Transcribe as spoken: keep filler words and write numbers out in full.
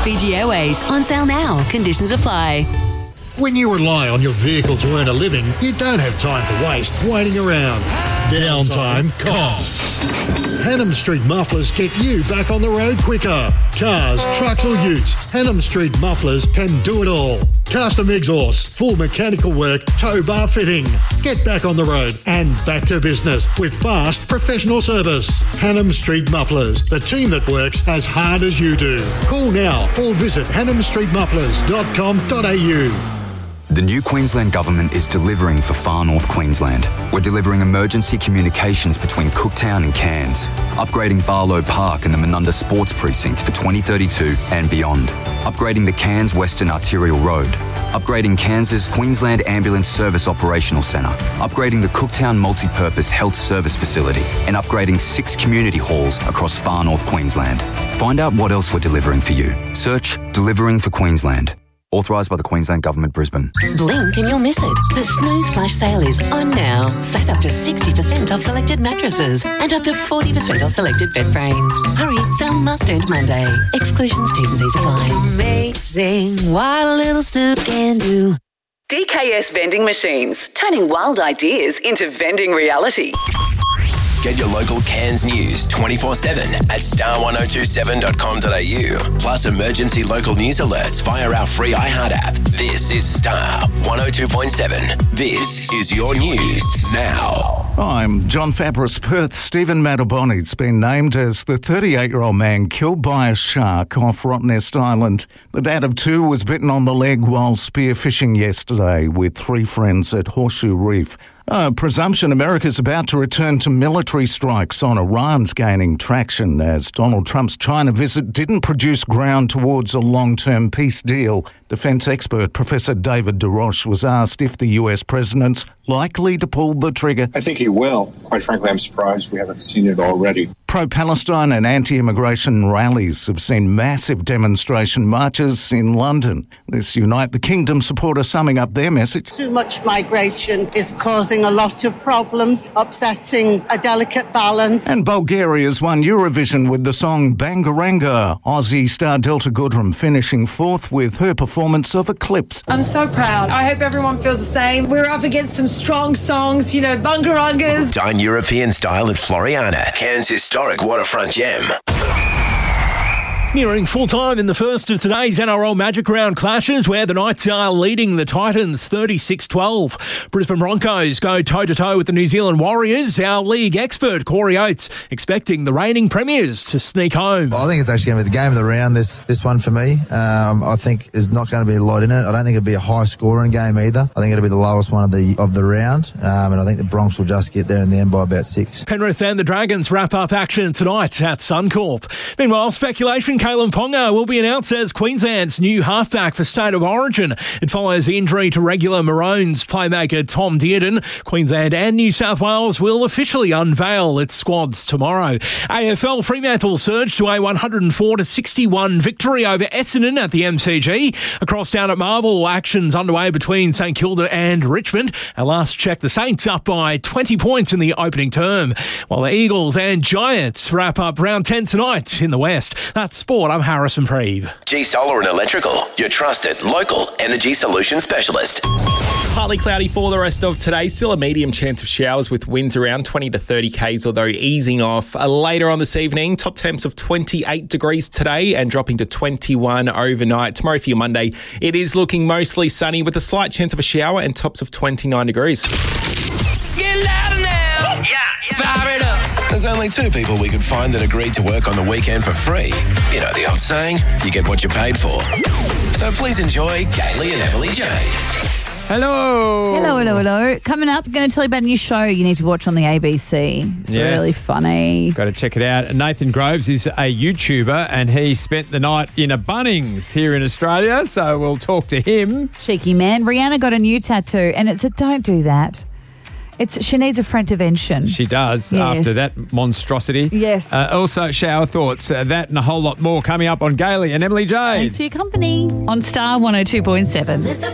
Fiji Airways, on sale now. Conditions apply. When you rely on your vehicle to earn a living, you don't have time to waste waiting around. Downtime costs. Hannam Street Mufflers get you back on the road quicker. Cars, trucks or utes, Hannam Street Mufflers can do it all. Custom exhaust, full mechanical work, tow bar fitting. Get back on the road and back to business with fast professional service. Hannam Street Mufflers, the team that works as hard as you do. Call now or visit hannam street mufflers dot com dot a u. The new Queensland Government is delivering for Far North Queensland. We're delivering emergency communications between Cooktown and Cairns, upgrading Barlow Park and the Menunda Sports Precinct for twenty thirty-two and beyond, upgrading the Cairns Western Arterial Road, upgrading Cairns' Queensland Ambulance Service Operational Centre, upgrading the Cooktown Multi-Purpose Health Service Facility, and upgrading six community halls across Far North Queensland. Find out what else we're delivering for you. Search Delivering for Queensland. Authorised by the Queensland Government, Brisbane. Blink and you'll miss it. The Snooze Flash sale is on now. Save up to sixty percent off selected mattresses and up to forty percent off selected bed frames. Hurry, sale must end Monday. Exclusions, T's and C's apply. Amazing what a little snooze can do. D K S Vending Machines, turning wild ideas into vending reality. Get your local Cairns news twenty-four seven at star one oh two seven dot com dot a u. Plus emergency local news alerts via our free iHeart app. This is Star one oh two point seven. This is your news now. I'm John Fabris, Perth. Stephen Mataboni's been named as the thirty-eight-year-old man killed by a shark off Rottnest Island. The dad of two was bitten on the leg while spearfishing yesterday with three friends at Horseshoe Reef. A presumption America's about to return to military strikes on Iran's gaining traction as Donald Trump's China visit didn't produce ground towards a long-term peace deal. Defence expert Professor David DeRoche was asked if the U S president's likely to pull the trigger. I think he will. Quite frankly, I'm surprised we haven't seen it already. Pro-Palestine and anti-immigration rallies have seen massive demonstration marches in London. This Unite the Kingdom supporter summing up their message. Too much migration is causing a lot of problems, upsetting a delicate balance. And Bulgaria's won Eurovision with the song Bangaranga. Aussie star Delta Goodrem finishing fourth with her performance of Eclipse. I'm so proud. I hope everyone feels the same. We're up against some strong songs, you know, Bangarangas. Dine European style at Floriana, Cairns' historic waterfront gem. Nearing full time in the first of today's N R L Magic Round clashes, where the Knights are leading the Titans thirty-six twelve. Brisbane Broncos go toe-to-toe with the New Zealand Warriors. Our league expert, Corey Oates, expecting the reigning premiers to sneak home. Well, I think it's actually going to be the game of the round, this this one for me. Um, I think there's not going to be a lot in it. I don't think it'll be a high-scoring game either. I think it'll be the lowest one of the of the round, um, and I think the Bronx will just get there in the end by about six. Penrith and the Dragons wrap up action tonight at Suncorp. Meanwhile, speculation Kalen Ponga will be announced as Queensland's new halfback for State of Origin. It follows the injury to regular Maroons playmaker Tom Dearden. Queensland and New South Wales will officially unveil its squads tomorrow. A F L Fremantle surged to a one oh four to sixty-one victory over Essendon at the M C G. Across down at Marvel, actions underway between St Kilda and Richmond. At last check, the Saints up by twenty points in the opening term, while the Eagles and Giants wrap up round ten tonight in the West. That's sport. I'm Harrison Preeve. G Solar and Electrical, your trusted local energy solution specialist. Partly cloudy for the rest of today. Still a medium chance of showers with winds around twenty to thirty k's, although easing off uh, later on this evening. Top temps of twenty-eight degrees today and dropping to twenty-one overnight. Tomorrow for your Monday, it is looking mostly sunny with a slight chance of a shower and tops of twenty-nine degrees. Get louder now. Yeah. Fire it up. There's only two people we could find that agreed to work on the weekend for free. You know the old saying, you get what you paid for. So please enjoy Kaylee and Emily Jade. Hello. Hello, hello, hello. Coming up, going to tell you about a new show you need to watch on the A B C. It's Yes. really funny. Got to check it out. Nathan Groves is a YouTuber and he spent the night in a Bunnings here in Australia, so we'll talk to him. Cheeky man. Rihanna got a new tattoo and it's a don't do that. It's she needs a friend intervention. She does, Yes. after that monstrosity. Yes. Uh, also, shower thoughts. Uh, that and a whole lot more coming up on Gailey and Emily Jade. Thanks for your company on Star one oh two point seven.